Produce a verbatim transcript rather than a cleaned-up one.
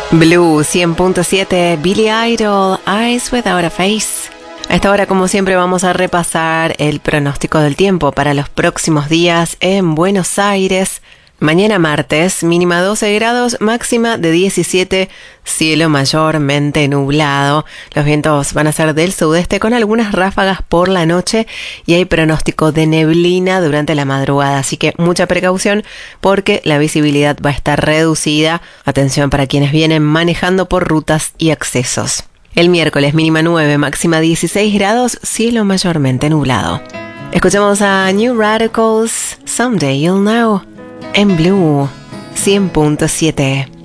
Blue cien punto siete, Billy Idol, Eyes Without a Face. A esta hora, como siempre, vamos a repasar el pronóstico del tiempo para los próximos días en Buenos Aires. Mañana martes, mínima doce grados, máxima de diecisiete, cielo mayormente nublado. Los vientos van a ser del sudeste con algunas ráfagas por la noche y hay pronóstico de neblina durante la madrugada. Así que mucha precaución porque la visibilidad va a estar reducida. Atención para quienes vienen manejando por rutas y accesos. El miércoles, mínima nueve, máxima dieciséis grados, cielo mayormente nublado. Escuchamos a New Radicals, Someday You'll Know, en Blue cien punto siete.